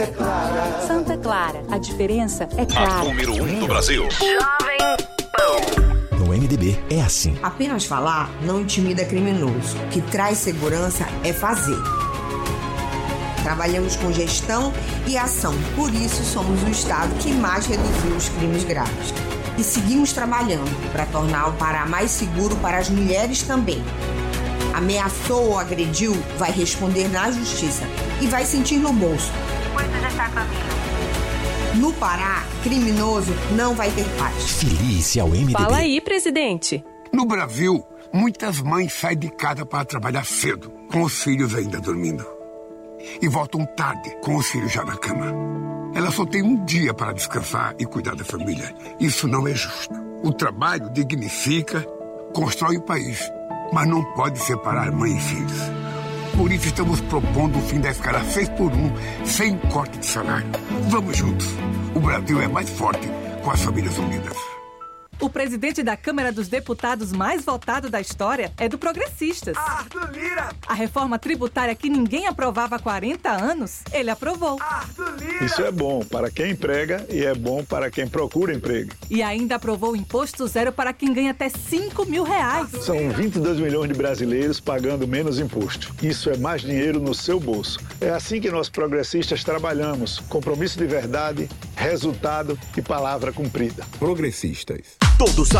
diferença é clara. Santa Clara, a diferença é clara. A número 1 do Brasil. Jovem Pan. No MDB é assim. Apenas falar não intimida criminoso. O que traz segurança é fazer. Trabalhamos com gestão e ação. Por isso, somos o estado que mais reduziu os crimes graves. E seguimos trabalhando para tornar o Pará mais seguro para as mulheres também. Ameaçou ou agrediu, vai responder na justiça e vai sentir no bolso. Depois já está a caminho. No Pará, criminoso não vai ter paz. Feliz ao MDB. Fala aí, presidente. No Brasil, muitas mães saem de casa para trabalhar cedo, com os filhos ainda dormindo. E voltam tarde, com os filhos já na cama. Ela só tem um dia para descansar e cuidar da família. Isso não é justo. O trabalho dignifica, constrói o país, mas não pode separar mãe e filhos. Por isso estamos propondo o fim da escala 6x1, sem corte de salário. Vamos juntos. O Brasil é mais forte com as famílias unidas. O presidente da Câmara dos Deputados mais votado da história é do Progressistas. Arthur Lira! A reforma tributária que ninguém aprovava há 40 anos, ele aprovou. Arthur Lira! Isso é bom para quem emprega e é bom para quem procura emprego. E ainda aprovou o imposto zero para quem ganha até R$5 mil. São 22 milhões de brasileiros pagando menos imposto. Isso é mais dinheiro no seu bolso. É assim que nós progressistas trabalhamos. Compromisso de verdade, resultado e palavra cumprida. Progressistas. Todos